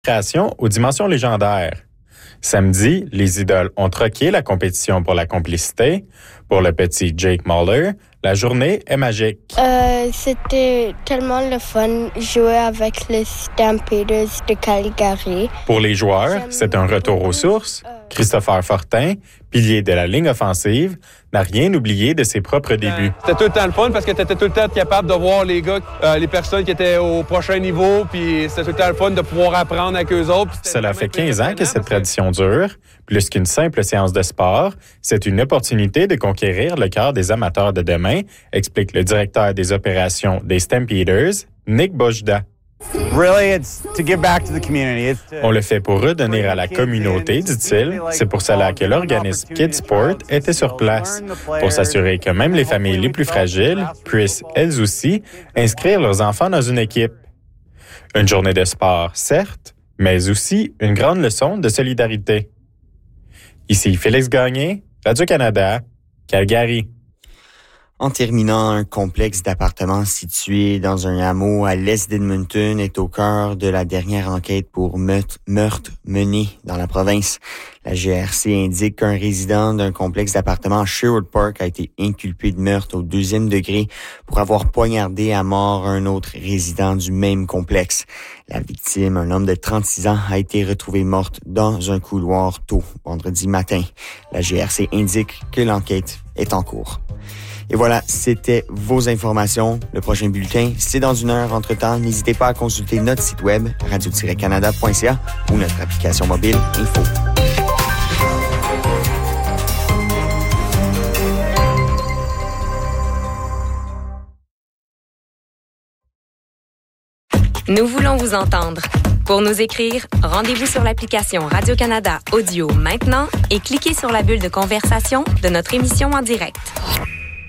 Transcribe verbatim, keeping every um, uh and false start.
création aux dimensions légendaires. Samedi, les idoles ont troqué la compétition pour la complicité. Pour le petit Jake Muller, la journée est magique. Euh, c'était tellement le fun jouer avec les Stampeders de Calgary. Pour les joueurs, c'est un retour aux sources. Christopher Fortin, pilier de la ligne offensive, n'a rien oublié de ses propres débuts. C'était tout le temps le fun parce que tu étais tout le temps capable de voir les gars, euh, les personnes qui étaient au prochain niveau, puis c'était tout le temps le fun de pouvoir apprendre avec eux autres. Cela fait quinze ans que cette tradition dure. Plus qu'une simple séance de sport, c'est une opportunité de conquérir le cœur des amateurs de demain, explique le directeur des opérations des Stampeders, Nick Bojda. Really, it's to give back to the community. It's to... On le fait pour redonner à la communauté, dit-il. C'est pour cela que l'organisme Kidsport était sur place, pour s'assurer que même les familles les plus fragiles puissent, elles aussi, inscrire leurs enfants dans une équipe. Une journée de sport, certes, mais aussi une grande leçon de solidarité. Ici Félix Gagné, Radio-Canada, Calgary. En terminant, un complexe d'appartements situé dans un hameau à l'est d'Edmonton est au cœur de la dernière enquête pour meurtre, meurtre mené dans la province. La G R C indique qu'un résident d'un complexe d'appartements à Sherwood Park a été inculpé de meurtre au deuxième degré pour avoir poignardé à mort un autre résident du même complexe. La victime, un homme de trente-six ans, a été retrouvée morte dans un couloir tôt vendredi matin. La G R C indique que l'enquête est en cours. Et voilà, c'était vos informations. Le prochain bulletin, c'est dans une heure. Entre-temps, n'hésitez pas à consulter notre site web radio tiret canada point c a ou notre application mobile Info. Nous voulons vous entendre. Pour nous écrire, rendez-vous sur l'application Radio-Canada Audio maintenant et cliquez sur la bulle de conversation de notre émission en direct.